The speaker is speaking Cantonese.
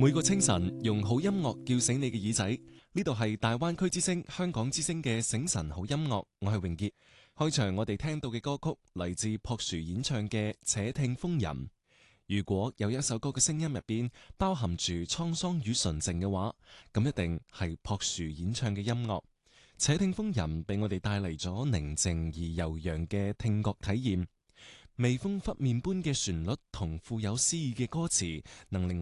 每個清晨，用好音樂叫醒你嘅耳仔。呢度係大灣區之聲、香港之聲嘅醒晨好音樂，我係榮傑。開場我哋聽到嘅歌曲嚟自朴樹演唱嘅《且聽風吟》。如果有一首歌嘅聲音入邊包含住滄桑與純淨嘅話，咁一定係朴樹演唱嘅音樂。《且聽風吟》俾我哋帶嚟咗寧靜而悠揚嘅聽覺體驗。微風拂面般嘅旋律同富有詩意嘅歌詞，能令